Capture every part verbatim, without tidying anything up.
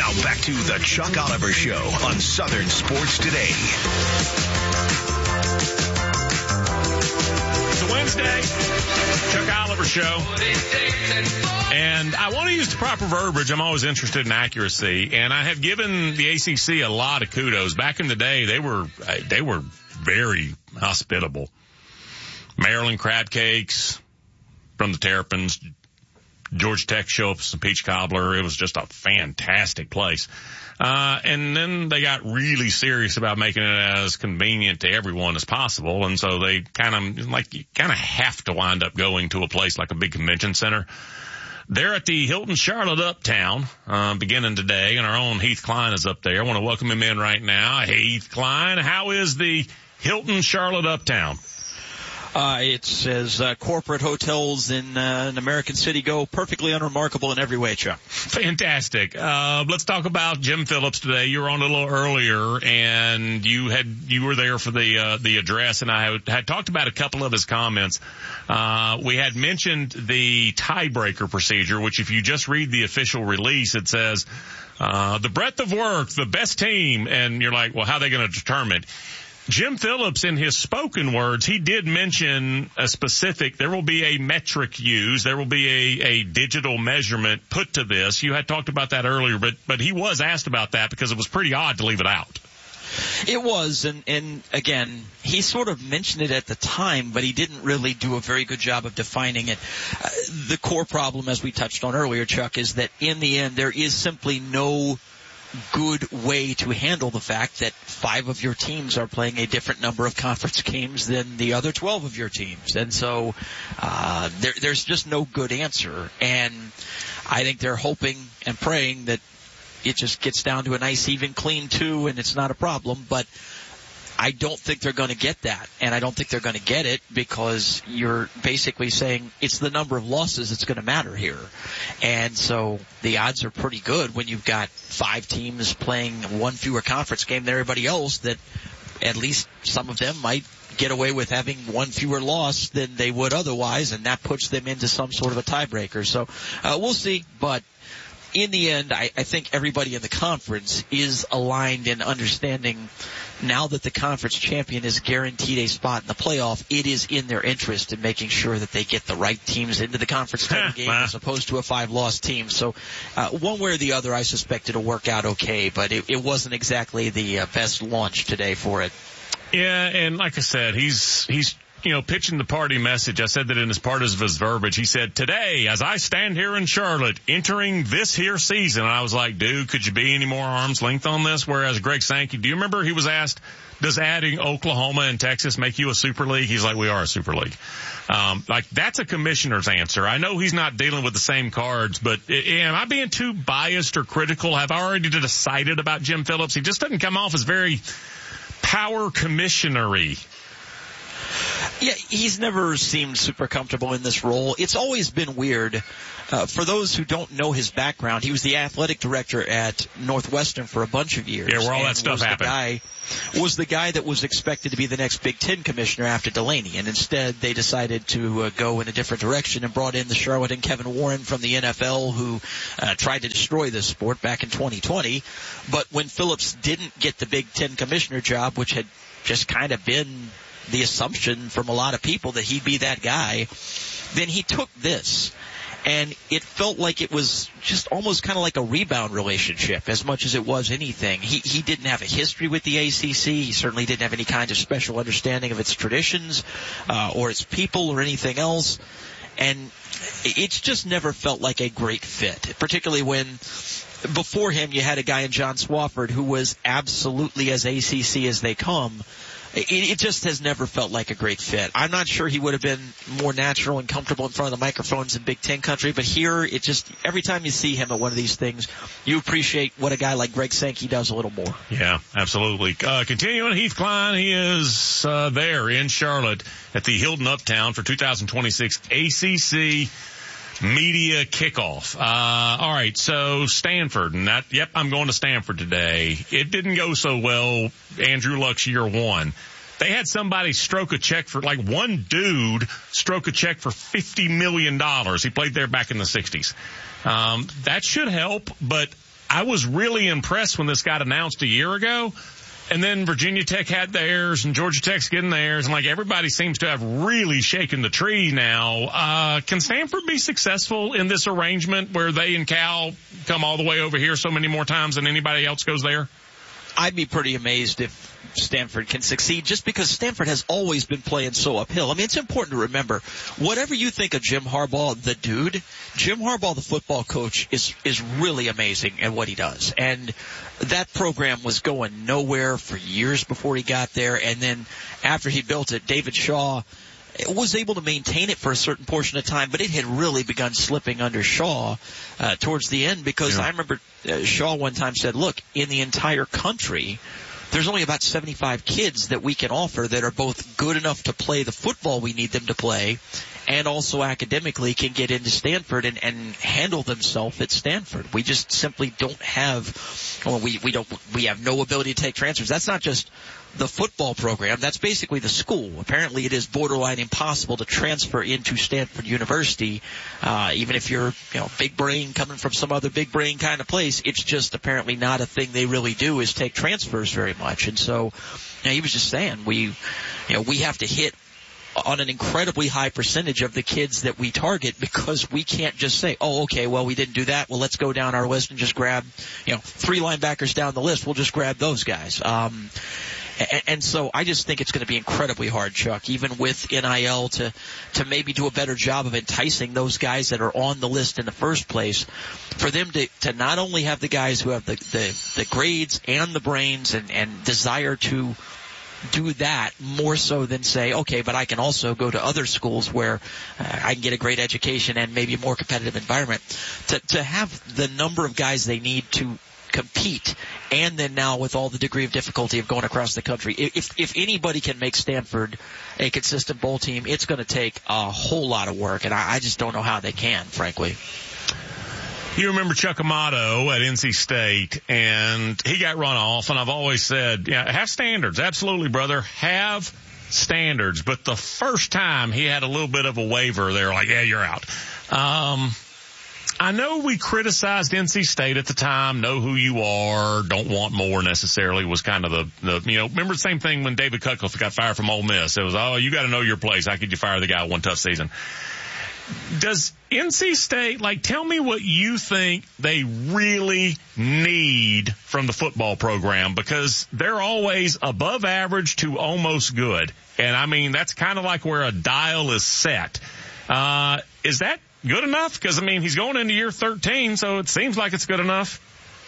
Now back to the Chuck Oliver Show on Southern Sports Today. It's a Wednesday, Chuck Oliver Show. And I want to use the proper verbiage. I'm always interested in accuracy. And I have given the A C C a lot of kudos. Back in the day, they were, they were very hospitable. Maryland crab cakes from the Terrapins. Georgia Tech show up with some peach cobbler. It was just a fantastic place. Uh, and then they got really serious about making it as convenient to everyone as possible. And so they kind of, like, you kind of have to wind up going to a place like a big convention center. They're at the Hilton Charlotte Uptown, uh, beginning today, and our own Heath Klein is up there. I want to welcome him in right now. Hey, Heath Klein, how is the Hilton Charlotte Uptown? Uh, it's as uh, corporate hotels in uh, an American city go, perfectly unremarkable in every way, Chuck. Fantastic. Uh, let's talk about Jim Phillips today. You were on a little earlier, and you had you were there for the uh, the address, and I had, had talked about a couple of his comments. Uh, we had mentioned the tiebreaker procedure, which if you just read the official release, it says uh, the breadth of work, the best team, and you're like, well, how are they going to determine it? Jim Phillips, in his spoken words, he did mention a specific, there will be a metric used, there will be a, a digital measurement put to this. You had talked about that earlier, but, but he was asked about that because it was pretty odd to leave it out. It was, and, and again, he sort of mentioned it at the time, but he didn't really do a very good job of defining it. Uh, the core problem, as we touched on earlier, Chuck, is that in the end, there is simply no good way to handle the fact that five of your teams are playing a different number of conference games than the other twelve of your teams. And so uh there, there's just no good answer. And I think they're hoping and praying that it just gets down to a nice, even, clean two, and it's not a problem. But I don't think they're going to get that, and I don't think they're going to get it because you're basically saying it's the number of losses that's going to matter here. And so the odds are pretty good when you've got five teams playing one fewer conference game than everybody else that at least some of them might get away with having one fewer loss than they would otherwise, and that puts them into some sort of a tiebreaker. So uh, we'll see, but in the end, I, I think everybody in the conference is aligned in understanding now that the conference champion is guaranteed a spot in the playoff, it is in their interest in making sure that they get the right teams into the conference title game as opposed to a five-loss team. So uh, one way or the other, I suspect it'll work out okay, but it, it wasn't exactly the uh, best launch today for it. Yeah, and like I said, he's he's you know, pitching the party message. I said that in his part of his verbiage. He said, today, as I stand here in Charlotte, entering this here season, and I was like, dude, could you be any more arm's length on this? Whereas Greg Sankey, do you remember he was asked, does adding Oklahoma and Texas make you a super league? He's like, we are a super league. Um, like, that's a commissioner's answer. I know he's not dealing with the same cards, but am I being too biased or critical? Have I already decided about Jim Phillips? He just doesn't come off as very power commissioner-y. Yeah, he's never seemed super comfortable in this role. It's always been weird. Uh, for those who don't know his background, he was the athletic director at Northwestern for a bunch of years. Yeah, where all that stuff happened. Guy, was the guy that was expected to be the next Big Ten commissioner after Delaney, and instead they decided to uh, go in a different direction and brought in the Charlotte and Kevin Warren from the N F L, who uh, tried to destroy this sport back in twenty twenty. But when Phillips didn't get the Big Ten commissioner job, which had just kind of been the assumption from a lot of people that he'd be that guy, then he took this. And it felt like it was just almost kind of like a rebound relationship as much as it was anything. He he didn't have a history with the A C C. He certainly didn't have any kind of special understanding of its traditions uh, or its people or anything else. And it's just never felt like a great fit, particularly when before him you had a guy in John Swofford who was absolutely as A C C as they come. It, it just has never felt like a great fit. I'm not sure he would have been more natural and comfortable in front of the microphones in Big Ten country, but here, it just, every time you see him at one of these things, you appreciate what a guy like Greg Sankey does a little more. Yeah, absolutely. Uh, continuing, Heath Klein, he is uh, there in Charlotte at the Hilton Uptown for two thousand twenty-six A C C Media Kickoff. Uh, all right, so Stanford, and that, yep, I'm going to Stanford today. It didn't go so well, Andrew Luck's year one. They had somebody stroke a check for, like one dude stroke a check for fifty million dollars. He played there back in the sixties. Um, that should help, but I was really impressed when this got announced a year ago. And then Virginia Tech had theirs, and Georgia Tech's getting theirs, and like everybody seems to have really shaken the tree now. Uh, can Stanford be successful in this arrangement where they and Cal come all the way over here so many more times than anybody else goes there? I'd be pretty amazed if Stanford can succeed, just because Stanford has always been playing so uphill. I mean, it's important to remember, whatever you think of Jim Harbaugh, the dude, Jim Harbaugh, the football coach, is is really amazing at what he does. And that program was going nowhere for years before he got there. And then after he built it, David Shaw was able to maintain it for a certain portion of time, but it had really begun slipping under Shaw uh, towards the end, because yeah. I remember uh, Shaw one time said, look, in the entire country, there's only about seventy-five kids that we can offer that are both good enough to play the football we need them to play and also academically can get into Stanford and, and handle themselves at Stanford. We just simply don't have, well, we, we don't, we have no ability to take transfers. That's not just the football program. That's basically the school. Apparently it is borderline impossible to transfer into Stanford University, uh, even if you're, you know, big brain coming from some other big brain kind of place. It's just apparently not a thing they really do, is take transfers very much. And so, you know, he was just saying, we, you know, we have to hit on an incredibly high percentage of the kids that we target, because we can't just say, oh, okay, well, we didn't do that. Well, let's go down our list and just grab, you know, three linebackers down the list. We'll just grab those guys. Um, and, and so I just think it's going to be incredibly hard, Chuck, even with N I L, to, to maybe do a better job of enticing those guys that are on the list in the first place, for them to, to not only have the guys who have the, the, the grades and the brains and, and desire to do that more so than say, okay, but I can also go to other schools where uh, I can get a great education and maybe a more competitive environment. To, to have the number of guys they need to compete, and then now with all the degree of difficulty of going across the country, if if anybody can make Stanford a consistent bowl team, it's going to take a whole lot of work, and I, I just don't know how they can, frankly. You remember Chuck Amato at N C State, and he got run off, and I've always said, yeah, have standards. Absolutely, brother. Have standards. But the first time he had a little bit of a waiver, they were like, yeah, you're out. Um, I know we criticized N C State at the time, know who you are, don't want more necessarily, was kind of the, the, you know, remember the same thing when David Cutcliffe got fired from Ole Miss. It was, oh, you got to know your place. How could you fire the guy one tough season? Does N C State, like, tell me what you think they really need from the football program, because they're always above average to almost good. And, I mean, that's kind of like where a dial is set. Uh, is that good enough? Because, I mean, he's going into year thirteen, so it seems like it's good enough.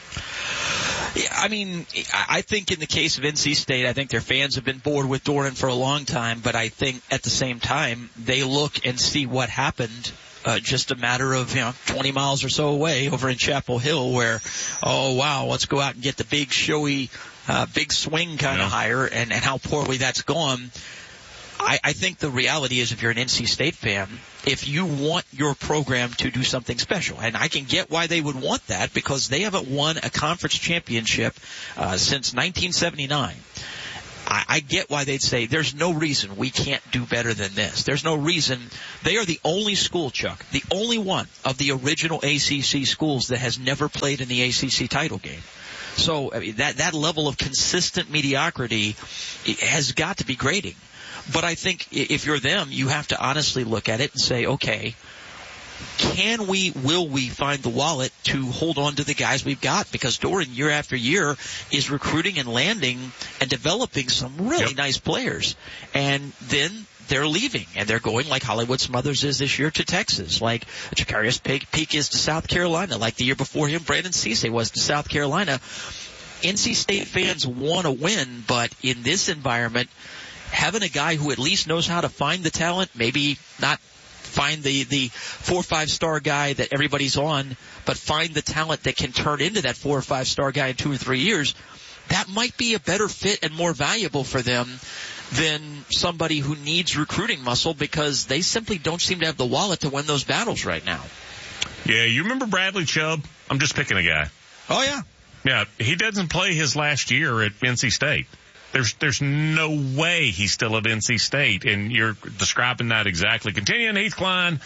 Yeah, I mean, I think in the case of N C State, I think their fans have been bored with Doeren for a long time, but I think at the same time, they look and see what happened uh, just a matter of, you know, twenty miles or so away over in Chapel Hill, where, oh, wow, let's go out and get the big, showy, uh, big swing kind of yeah. hire, and, and how poorly that's gone. I, I think the reality is, if you're an N C State fan, if you want your program to do something special, and I can get why they would want that, because they haven't won a conference championship uh, since nineteen seventy-nine. I, I get why they'd say there's no reason we can't do better than this. There's no reason. They are the only school, Chuck, the only one of the original A C C schools that has never played in the A C C title game. So I mean, that that level of consistent mediocrity has got to be grating. But I think if you're them, you have to honestly look at it and say, okay, can we, will we find the wallet to hold on to the guys we've got? Because Doeren, year after year, is recruiting and landing and developing some really yep. nice players. And then they're leaving, and they're going, like Hollywood Smothers is this year, to Texas, like Jacarius Peak is to South Carolina, like the year before him, Brandon Cisse was to South Carolina. N C State fans want to win, but in this environment, having a guy who at least knows how to find the talent, maybe not find the, the four or five star guy that everybody's on, but find the talent that can turn into that four or five star guy in two or three years, that might be a better fit and more valuable for them than somebody who needs recruiting muscle, because they simply don't seem to have the wallet to win those battles right now. Yeah, you remember Bradley Chubb? I'm just picking a guy. Oh, yeah. Yeah, he doesn't play his last year at N C State. There's there's no way he's still at N C State, and you're describing that exactly. Continuing, Heath Klein,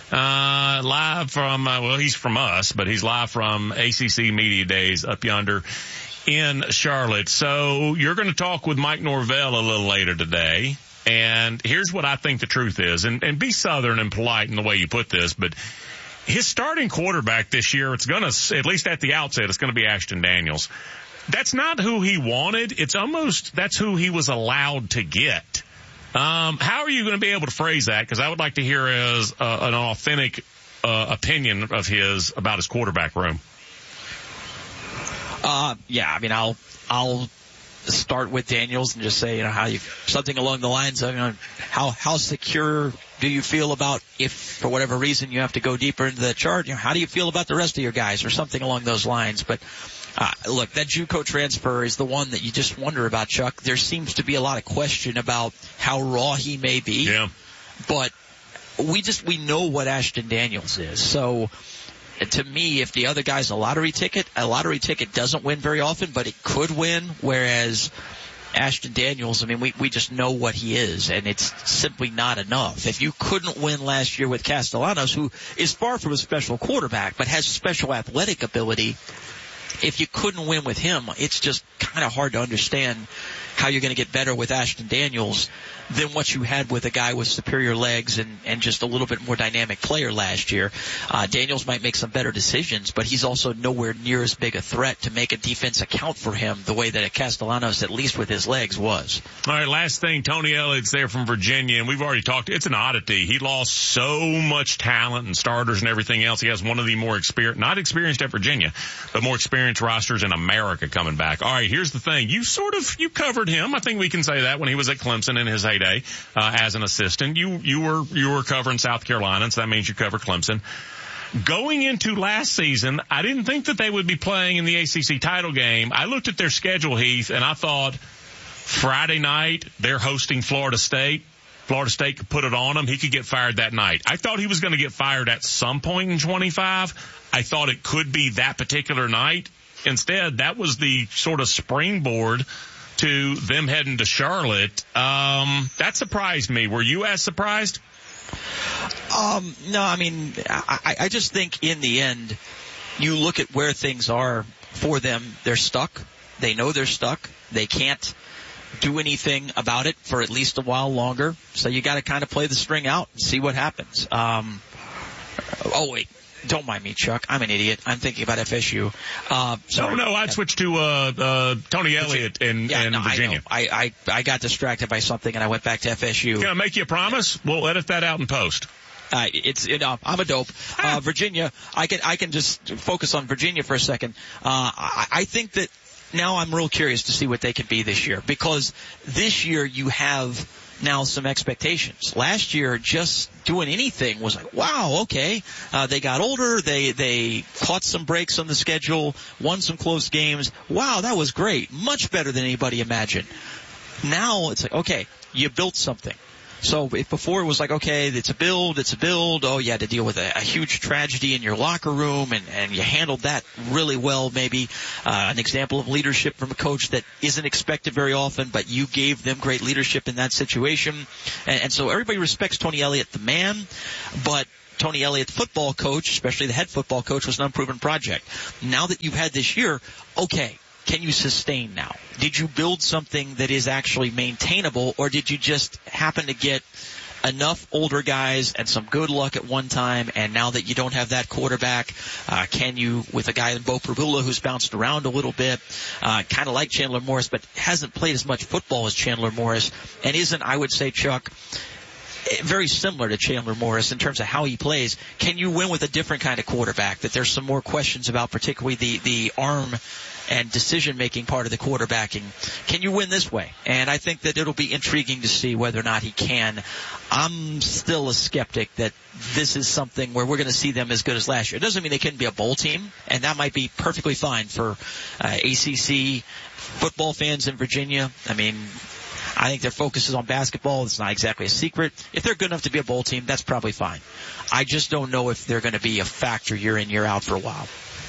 uh, live from, uh, well, he's from us, but he's live from A C C Media Days up yonder in Charlotte. So you're going to talk with Mike Norvell a little later today. And here's what I think the truth is, and, and be Southern and polite in the way you put this, but his starting quarterback this year, it's going to, at least at the outset, it's going to be Ashton Daniels. That's not who he wanted. It's almost, that's who he was allowed to get. Um, how are you going to be able to phrase that? Because I would like to hear as uh, an authentic uh, opinion of his about his quarterback room. Uh, yeah, I mean, I'll I'll start with Daniels and just say, you know, how you something along the lines of, you know, how how secure do you feel about if for whatever reason you have to go deeper into the chart? You know, how do you feel about the rest of your guys, or something along those lines? But Uh, look, that JUCO transfer is the one that you just wonder about, Chuck. There seems to be a lot of question about how raw he may be. Yeah. But we just, we know what Ashton Daniels is. So to me, if the other guy's a lottery ticket, a lottery ticket doesn't win very often, but it could win. Whereas Ashton Daniels, I mean, we, we just know what he is, and it's simply not enough. If you couldn't win last year with Castellanos, who is far from a special quarterback, but has special athletic ability, if you couldn't win with him, it's just kind of hard to understand how you're going to get better with Ashton Daniels than what you had with a guy with superior legs and, and just a little bit more dynamic player last year. Uh, Daniels might make some better decisions, but he's also nowhere near as big a threat to make a defense account for him the way that a Castellanos, at least with his legs, was. All right, last thing, Tony Elliott's there from Virginia, and we've already talked. It's an oddity. He lost so much talent and starters and everything else. He has one of the more experienced, not experienced at Virginia, but more experienced rosters in America coming back. All right, here's the thing. You sort of, you covered him. I think we can say that when he was at Clemson in his heyday, uh, as an assistant. You, you were, you were covering South Carolina, so that means you cover Clemson. Going into last season, I didn't think that they would be playing in the A C C title game. I looked at their schedule, Heath, and I thought Friday night they're hosting Florida State. Florida State could put it on him. He could get fired that night. I thought he was going to get fired at some point in twenty-five. I thought it could be that particular night. Instead, that was the sort of springboard to them heading to Charlotte. Um, that surprised me. Were you as surprised? Um, no, I mean, I, I just think in the end, you look at where things are for them. They're stuck. They know they're stuck. They can't do anything about it for at least a while longer. So you got to kind of play the string out and see what happens. Um, oh, wait. Don't mind me, Chuck. I'm an idiot. I'm thinking about F S U. Uh, no, no, I'd switch to uh, uh, Tony Elliott in, yeah, in no, Virginia. I, I, I, I got distracted by something, and I went back to F S U. Can I make you a promise? We'll edit that out in post. Uh, it's, you know, I'm a dope. Uh, Virginia, I can, I can just focus on Virginia for a second. Uh, I, I think that now I'm real curious to see what they can be this year, because this year you have now some expectations. Last year, just doing anything was like, wow, okay. Uh, they got older. They, they caught some breaks on the schedule, won some close games. Wow, that was great. Much better than anybody imagined. Now it's like, okay, you built something. So if before it was like, okay, it's a build, it's a build. Oh, you had to deal with a, a huge tragedy in your locker room, and, and you handled that really well, maybe. Uh, an example of leadership from a coach that isn't expected very often, but you gave them great leadership in that situation. And, and so everybody respects Tony Elliott, the man, but Tony Elliott, the football coach, especially the head football coach, was an unproven project. Now that you've had this year, okay, can you sustain now? Did you build something that is actually maintainable, or did you just happen to get enough older guys and some good luck at one time, and now that you don't have that quarterback, uh, can you, with a guy in Bo Prabula who's bounced around a little bit, uh, kind of like Chandler Morris, but hasn't played as much football as Chandler Morris, and isn't, I would say, Chuck, very similar to Chandler Morris in terms of how he plays. Can you win with a different kind of quarterback that there's some more questions about, particularly the, the arm and decision-making part of the quarterbacking? Can you win this way? And I think that it'll be intriguing to see whether or not he can. I'm still a skeptic that this is something where we're going to see them as good as last year. It doesn't mean they couldn't be a bowl team, and that might be perfectly fine for uh, A C C football fans in Virginia. I mean, I think their focus is on basketball. It's not exactly a secret. If they're good enough to be a bowl team, that's probably fine. I just don't know if they're going to be a factor year in, year out for a while.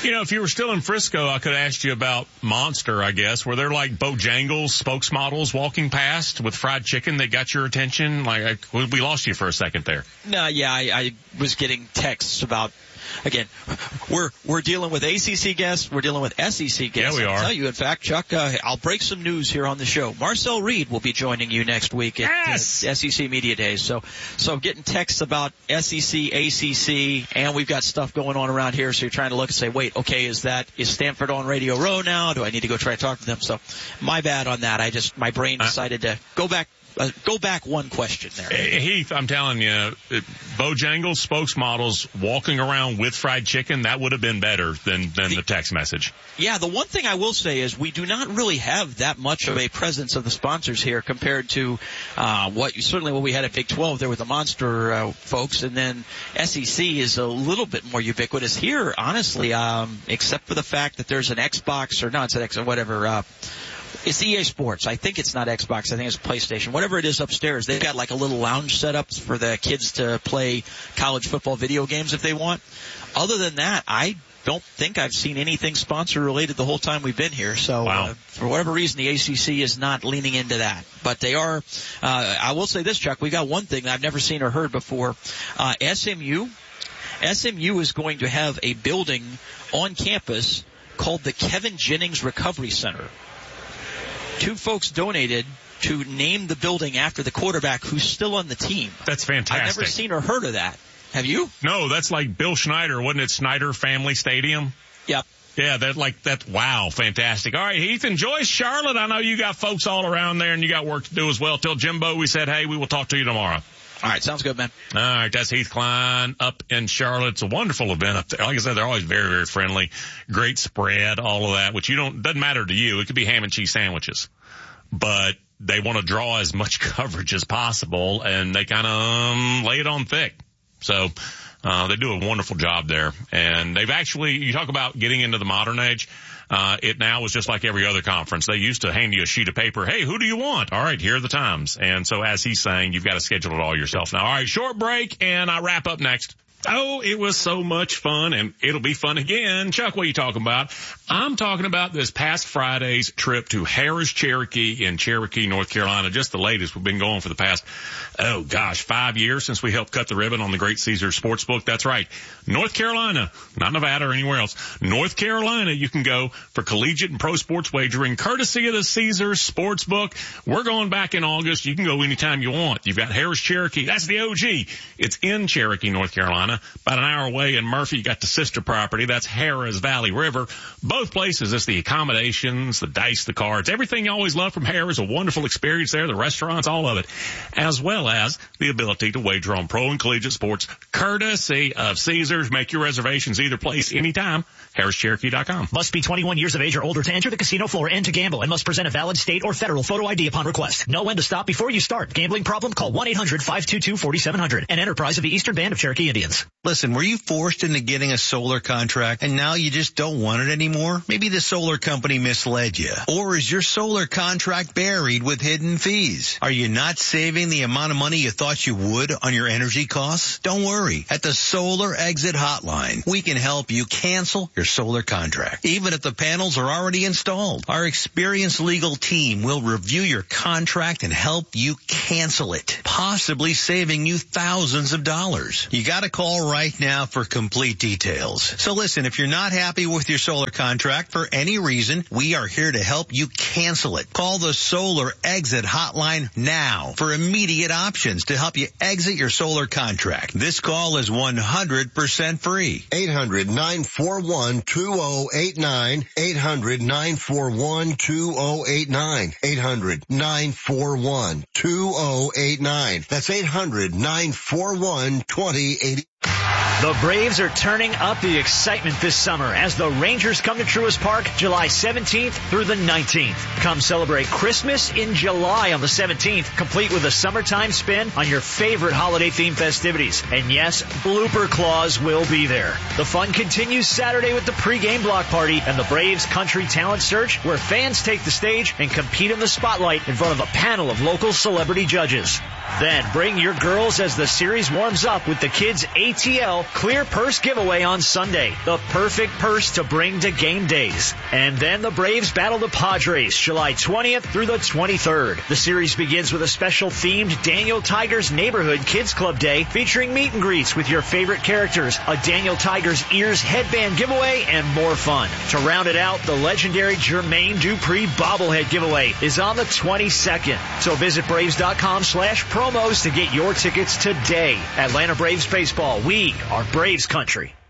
You know, if you were still in Frisco, I could have asked you about Monster, I guess. Were there like Bojangles spokesmodels walking past with fried chicken that got your attention? Like, I, we lost you for a second there. No, yeah, I, I was getting texts about, again, we're we're dealing with A C C guests, we're dealing with S E C guests. Yeah, we are. I'll tell you, in fact, Chuck, uh, I'll break some news here on the show. Marcel Reed will be joining you next week at yes! uh, S E C Media Days. So, so I'm getting texts about S E C, A C C, and we've got stuff going on around here. So you're trying to look and say, wait, okay, is that is Stanford on Radio Row now? Do I need to go try to talk to them? So, my bad on that. I just my brain decided to go back. Uh, go back one question there. Heath, I'm telling you, Bojangles spokesmodels walking around with fried chicken, that would have been better than, than the, the text message. Yeah, the one thing I will say is we do not really have that much of a presence of the sponsors here compared to uh, what certainly what we had at Big twelve there with the Monster uh, folks, and then S E C is a little bit more ubiquitous here, honestly, um, except for the fact that there's an Xbox or not, it's an X or whatever. Uh, It's E A Sports. I think it's not Xbox. I think it's PlayStation. Whatever it is upstairs, they've got like a little lounge setup for the kids to play college football video games if they want. Other than that, I don't think I've seen anything sponsor related the whole time we've been here. So wow. uh, for whatever reason, the A C C is not leaning into that. But they are. Uh, I will say this, Chuck. We got one thing that I've never seen or heard before. Uh, S M U. S M U is going to have a building on campus called the Kevin Jennings Recovery Center. Two folks donated to name the building after the quarterback who's still on the team. That's fantastic. I've never seen or heard of that. Have you? No, that's like Bill Schneider, wasn't it? Snyder Family Stadium? Yep. Yeah, that like that. Wow, fantastic. All right, Heath, enjoy Charlotte. I know you got folks all around there and you got work to do as well. Tell Jimbo we said, hey, we will talk to you tomorrow. All right, sounds good, man. All right, that's Heath Klein up in Charlotte. It's a wonderful event up there. Like I said, they're always very, very friendly. Great spread, all of that, which you don't doesn't matter to you. It could be ham and cheese sandwiches, but they want to draw as much coverage as possible, and they kind of um, lay it on thick. So uh, they do a wonderful job there, and they've actually. You talk about getting into the modern age. Uh, it now is just like every other conference. They used to hand you a sheet of paper. Hey, who do you want? All right, here are the times. And so as he's saying, you've got to schedule it all yourself now. All right, short break, and I wrap up next. Oh, it was so much fun, and it'll be fun again. Chuck, what are you talking about? I'm talking about this past Friday's trip to Harrah's Cherokee in Cherokee, North Carolina. Just the latest. We've been going for the past, oh gosh, five years since we helped cut the ribbon on the Great Caesars Sportsbook. That's right. North Carolina, not Nevada or anywhere else. North Carolina, you can go for collegiate and pro sports wagering courtesy of the Caesars Sportsbook. We're going back in August. You can go anytime you want. You've got Harrah's Cherokee. That's the O G. It's in Cherokee, North Carolina. About an hour away in Murphy, you got the sister property. That's Harrah's Valley River. Both places, it's the accommodations, the dice, the cards, everything you always love from Harrah's. A wonderful experience there, the restaurants, all of it, as well as the ability to wager on pro and collegiate sports courtesy of Caesars. Make your reservations either place, anytime. Harrah's Cherokee dot com. Must be twenty-one years of age or older to enter the casino floor and to gamble, and must present a valid state or federal photo I D upon request. Know when to stop before you start. Gambling problem? Call one eight hundred five two two four seven zero zero. An enterprise of the Eastern Band of Cherokee Indians. Listen, were you forced into getting a solar contract and now you just don't want it anymore? Maybe the solar company misled you. Or is your solar contract buried with hidden fees? Are you not saving the amount of money you thought you would on your energy costs? Don't worry. At the Solar Exit Hotline, we can help you cancel your solar contract, even if the panels are already installed. Our experienced legal team will review your contract and help you cancel it, possibly saving you thousands of dollars. You got to call right now for complete details. So listen, if you're not happy with your solar contract for any reason, we are here to help you cancel it. Call the Solar Exit Hotline now for immediate options to help you exit your solar contract. This call is one hundred percent free. eight hundred nine four one two zero eight nine. eight hundred nine four one two zero eight nine. eight hundred nine four one two zero eight nine. That's eight hundred nine four one two zero eight nine. The Braves are turning up the excitement this summer as the Rangers come to Truist Park July seventeenth through the nineteenth. Come celebrate Christmas in July on the seventeenth, complete with a summertime spin on your favorite holiday-themed festivities. And yes, Blooper Claws will be there. The fun continues Saturday with the pregame block party and the Braves Country Talent Search, where fans take the stage and compete in the spotlight in front of a panel of local celebrity judges. Then bring your girls as the series warms up with the Kids A T L Clear Purse Giveaway on Sunday. The perfect purse to bring to game days. And then the Braves battle the Padres July twentieth through the twenty-third. The series begins with a special themed Daniel Tigers Neighborhood Kids Club Day featuring meet and greets with your favorite characters, a Daniel Tigers Ears headband giveaway, and more fun. To round it out, the legendary Jermaine Dupri bobblehead giveaway is on the twenty-second. So visit Braves.com slash promos to get your tickets today. Atlanta Braves Baseball, we are Braves country.